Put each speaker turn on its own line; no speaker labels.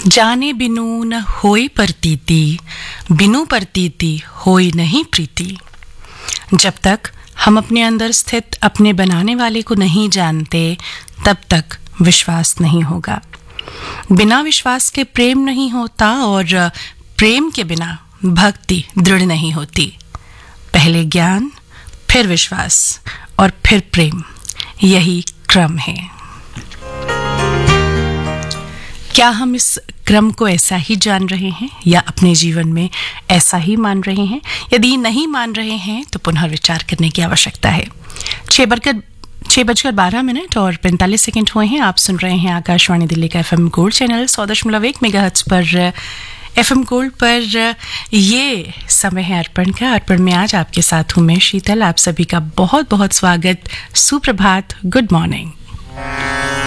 जाने बिनु न होई प्रतीति, बिनु प्रतीति होई नहीं प्रीति। जब तक हम अपने अंदर स्थित अपने बनाने वाले को नहीं जानते, तब तक विश्वास नहीं होगा। बिना विश्वास के प्रेम नहीं होता और प्रेम के बिना भक्ति दृढ़ नहीं होती। पहले ज्ञान, फिर विश्वास और फिर प्रेम, यही क्रम है। क्या हम इस क्रम को ऐसा ही जान रहे हैं या अपने जीवन में ऐसा ही मान रहे हैं? यदि नहीं मान रहे हैं तो पुनर्विचार करने की आवश्यकता है। 6:12 और 45 सेकंड हुए हैं। आप सुन रहे हैं आकाशवाणी दिल्ली का FM गोल्ड चैनल 100.1 मेगाहर्ट्ज पर। FM गोल्ड पर ये समय है अर्पण का। अर्पण में आज आपके साथ हूँ मैं शीतल। आप सभी का बहुत बहुत स्वागत। सुप्रभात, गुड मॉर्निंग।